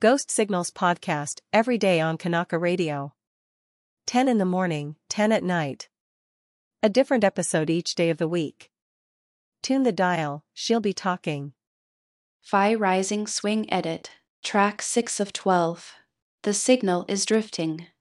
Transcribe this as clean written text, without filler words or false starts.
Ghost Signals podcast every day on Kanaka Radio. 10 in the morning, 10 at night. A different episode each day of the week. Tune the dial, she'll be talking. Phi Rising Swing Edit. Track 6 of 12. The signal is drifting.